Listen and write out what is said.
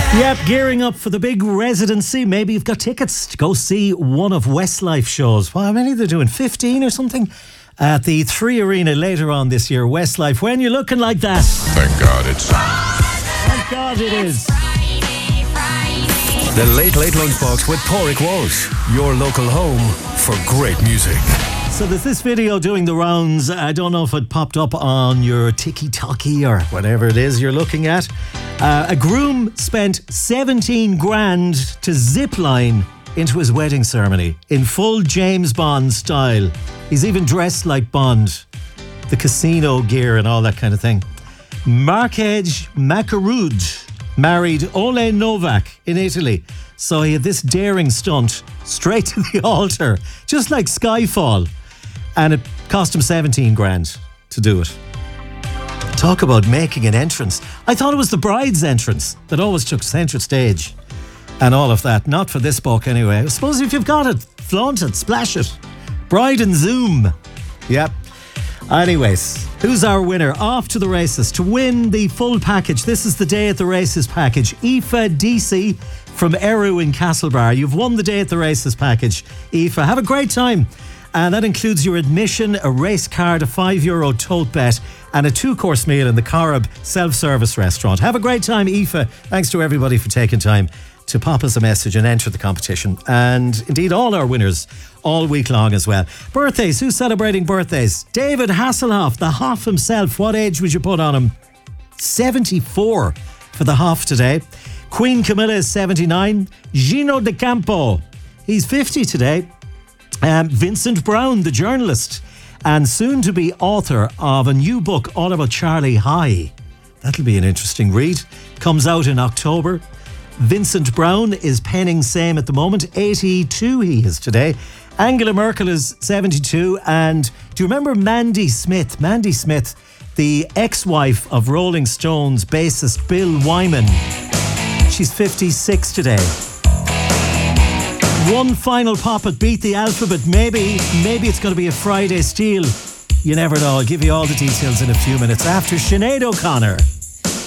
Yep, gearing up for the big residency. Maybe you've got tickets to go see one of Westlife shows. Well, how many are they doing? 15 or something? At the 3 Arena later on this year. Westlife, when you're looking like that. Thank God it's... Thank God it is. The Late Late Lunchbox with Pádraig Walsh. Your local home for great music. So there's this video doing the rounds. I don't know if it popped up on your TikTok or whatever it is you're looking at. A groom spent 17 grand to zipline into his wedding ceremony in full James Bond style. He's even dressed like Bond. The casino gear and all that kind of thing. Markej Makarud married Ole Novak in Italy. So he had this daring stunt straight to the altar, just like Skyfall. And it cost him 17 grand to do it. Talk about making an entrance. I thought it was the bride's entrance that always took centre stage and all of that. Not for this book anyway. I suppose if you've got it, flaunt it, splash it. Bride and Zoom. Yep. Anyways, who's our winner? Off to the races to win the full package. This is the Day at the Races package. Aoife DC from Eru in Castlebar. You've won the Day at the Races package. Aoife, have a great time. And that includes your admission, a race card, a €5 tote bet, and a 2-course meal in the Corrib self-service restaurant. Have a great time, Aoife. Thanks to everybody for taking time to pop us a message and enter the competition. And indeed, all our winners all week long as well. Birthdays. Who's celebrating birthdays? David Hasselhoff, the Hoff himself. What age would you put on him? 74 for the Hoff today. Queen Camilla is 79. Gino De Campo, he's 50 today. Vincent Brown, the journalist and soon-to-be author of a new book all about Charlie High. That'll be an interesting read. Comes out in October. Vincent Brown is penning same at the moment. 82 he is today. Angela Merkel is 72. And do you remember Mandy Smith? Mandy Smith, the ex-wife of Rolling Stones bassist Bill Wyman. She's 56 today. One final pop at Beat the Alphabet. Maybe it's going to be a Friday steal. You never know. I'll give you all the details in a few minutes after Sinead O'Connor.